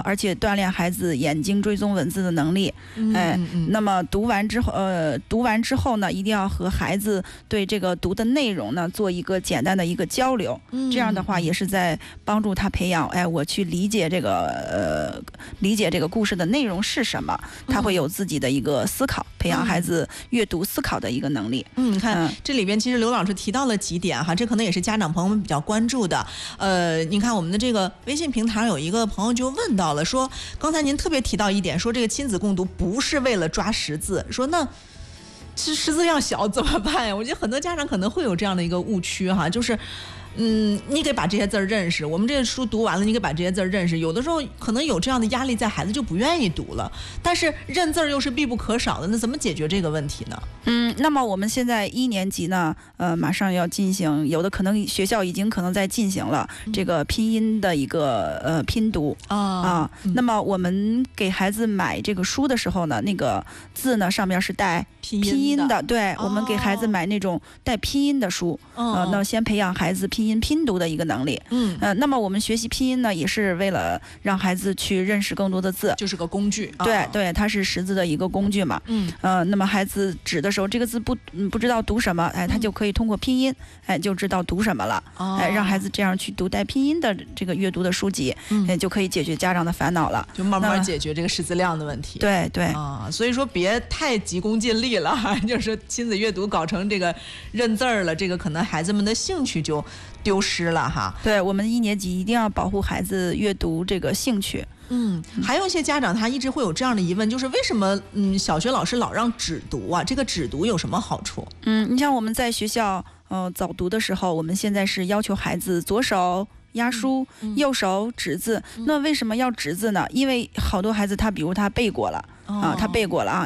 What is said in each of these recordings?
而且锻炼孩子眼睛追踪文字的能力。那么读完之后呢，一定要和孩子对这个读的内容呢做一个简单的一个交流，这样的话也是在帮助他培养，我去理解这个故事的内容是什么，他会有自己的一个思考，培养孩子阅读思考的一个能力。 你看这里边其实刘老师提到了几点哈，这可能也是家长朋友们比较关注的。您看我们的这个微信平台有一个朋友就问到了，说刚才您特别提到一点，说这个亲子共读不是为了抓识字，说那其实识字量小怎么办呀？我觉得很多家长可能会有这样的一个误区哈，就是你得把这些字儿认识，我们这个书读完了，你得把这些字儿认识。有的时候可能有这样的压力在，孩子就不愿意读了。但是认字儿又是必不可少的，那怎么解决这个问题呢？ 那么我们现在1年级呢，马上要进行，有的可能学校已经可能在进行了这个拼音的一个拼读那么我们给孩子买这个书的时候呢，那个字呢上面是带拼音的，对，我们给孩子买那种带拼音的书，那先培养孩子拼音拼读的一个能力。那么我们学习拼音呢，也是为了让孩子去认识更多的字， 就是个工具。 对，它是识字的一个工具嘛。那么孩子指的时候，这个字不知道读什么，他就可以通过拼音，就知道读什么了。让孩子这样去读带拼音的这个阅读的书籍，就可以解决家长的烦恼了， 就慢慢解决这个识字量的问题。 对所以说别太急功近利了，就是亲子阅读搞成这个认字儿了，这个可能孩子们的兴趣就丢失了哈。 对，我们1年级一定要保护孩子阅读这个兴趣。 还有一些家长他一直会有这样的疑问，就是为什么小学老师老让纸读啊？这个纸读有什么好处？ 你像我们在学校早读的时候，我们现在是要求孩子左手压书，右手指字。那为什么要指字呢？因为好多孩子比如他背过了他背过了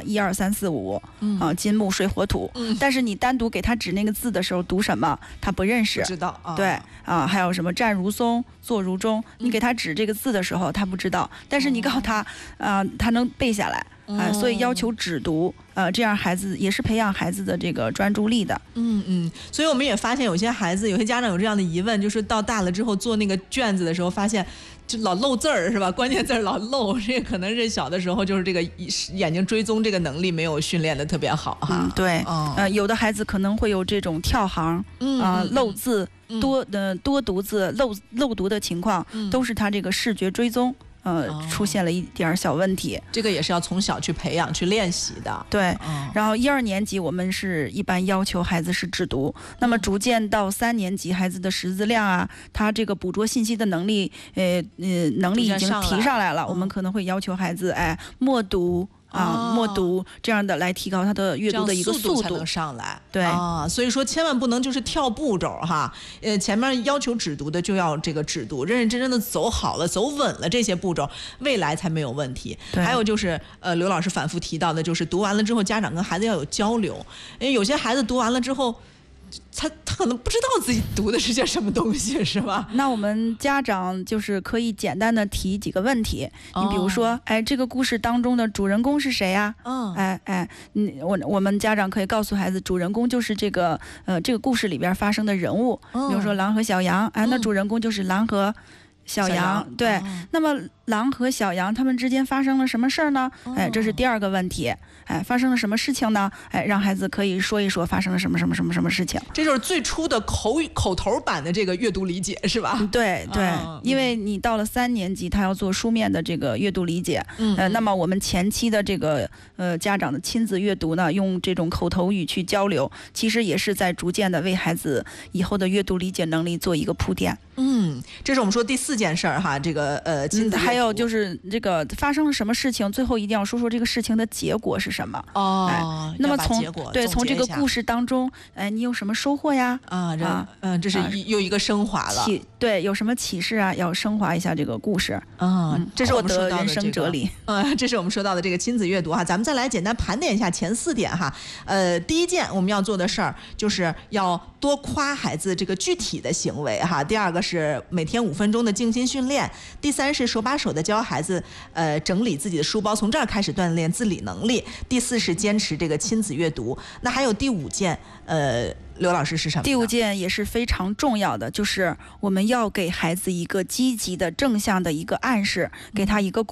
1、2、3、4、5金木水火土，但是你单独给他指那个字的时候读什么他不认识， 不知道。 对还有什么站如松坐如钟，你给他指这个字的时候他不知道，但是你告诉他他能背下来。所以要求指读，这样孩子也是培养孩子的这个专注力的。 所以我们也发现有些孩子，有些家长有这样的疑问，就是到大了之后做那个卷子的时候，发现就老漏字儿，是吧？关键字儿老漏，这可能是小的时候就是这个眼睛追踪这个能力没有训练的特别好哈。 对，有的孩子可能会有这种跳行，漏字、多读字、漏读的情况，都是他这个视觉追踪。出现了一点小问题， 这个也是要从小去培养、去练习的。 对，然后1、2年级我们是一般要求孩子是只读，那么逐渐到3年级，孩子的识字量他这个捕捉信息的能力，能力已经提上来了，我们可能会要求孩子默读。默读这样的来提高他的阅读的一个速度才能上来。 对所以说千万不能就是跳步骤哈。前面要求只读的就要这个只读，认认真真的走好了、走稳了这些步骤，未来才没有问题。还有就是刘老师反复提到的，就是读完了之后，家长跟孩子要有交流。因为有些孩子读完了之后，他可能不知道自己读的是些什么东西，是吧？ 那我们家长就是可以简单的提几个问题，你比如说，这个故事当中的主人公是谁呀？我们家长可以告诉孩子，主人公就是这个故事里边发生的人物，比如说狼和小羊，那主人公就是狼和小羊，对。那么狼和小羊他们之间发生了什么事儿呢？这是第2个问题。发生了什么事情呢？让孩子可以说一说发生了什么事情。 这就是最初的口头版的这个阅读理解，是吧？ 对，因为你到了3年级，他要做书面的这个阅读理解。那么我们前期的这个家长的亲子阅读呢，用这种口头语去交流，其实也是在逐渐的为孩子以后的阅读理解能力做一个铺垫。 这是我们说第4件事儿哈，这个亲子阅读。 还有就是这个发生了什么事情，最后一定要说说这个事情的结果是什么。那么从这个故事当中，你有什么收获呀？ 这是又一个升华了。 对，有什么启示啊？要升华一下这个故事。 这是我们说到的人生哲理。 这是我们说到的这个亲子阅读哈。咱们再来简单盘点一下前4点哈。第1件我们要做的事儿就是要多夸孩子这个具体的行为哈。第2个是每天5分钟的静心训练。第3是手把手的教孩子整理自己的书包，从这儿开始锻炼自理能力。第4是坚持这个亲子阅读。那还有第5件刘老师是什么？ 第5件也是非常重要的，就是我们要给孩子一个积极的正向的一个暗示，给他一个